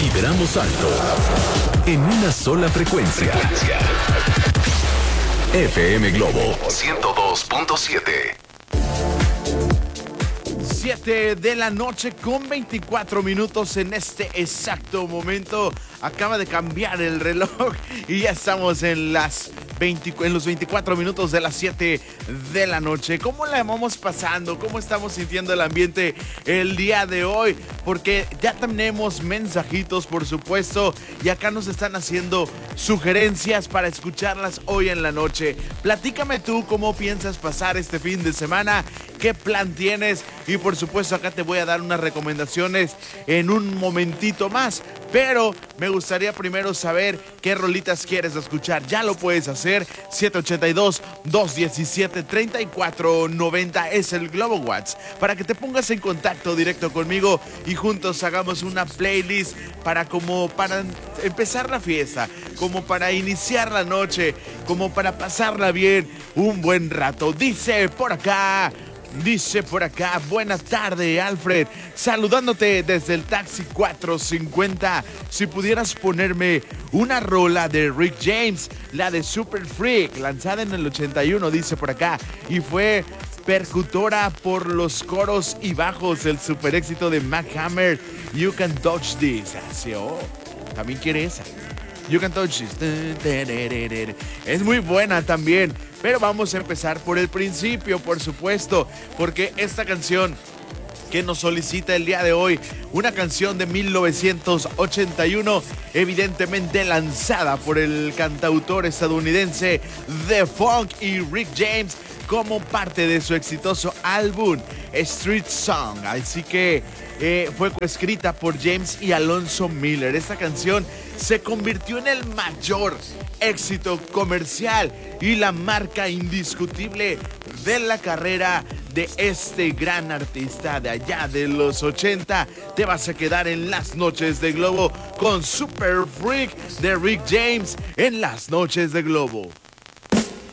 Vibramos alto en una sola frecuencia. FM Globo 102.7. 7 de la noche con 24 minutos en este exacto momento. Acaba de cambiar el reloj y ya estamos en los 24 minutos de las 7 de la noche. ¿Cómo la vamos pasando? ¿Cómo estamos sintiendo el ambiente el día de hoy? Porque ya tenemos mensajitos, por supuesto, y acá nos están haciendo sugerencias para escucharlas hoy en la noche. Platícame tú cómo piensas pasar este fin de semana, qué plan tienes, y por supuesto acá te voy a dar unas recomendaciones en un momentito más. Pero me gustaría primero saber qué rolitas quieres escuchar. Ya lo puedes hacer. 782-217-3490 es el Globo WhatsApp para que te pongas en contacto directo conmigo y juntos hagamos una playlist para empezar la fiesta, como para iniciar la noche, como para pasarla bien un buen rato. Dice por acá, buenas tardes, Alfred, saludándote desde el taxi 450. Si pudieras ponerme una rola de Rick James, la de Super Freak, lanzada en el 81, dice por acá, y fue percutora por los coros y bajos del super éxito de Mac Hammer, You Can Touch This. Así, también quiere esa. You Can Touch This. Es muy buena también. Pero vamos a empezar por el principio, por supuesto, porque esta canción que nos solicita el día de hoy, una canción de 1981, evidentemente lanzada por el cantautor estadounidense The Funk y Rick James como parte de su exitoso álbum Street Song. Así que fue coescrita por James y Alonzo Miller. Esta canción se convirtió en el mayor éxito comercial y la marca indiscutible de la carrera de este gran artista de allá de los 80. Te vas a quedar en las noches de Globo con Super Freak de Rick James en las noches de Globo.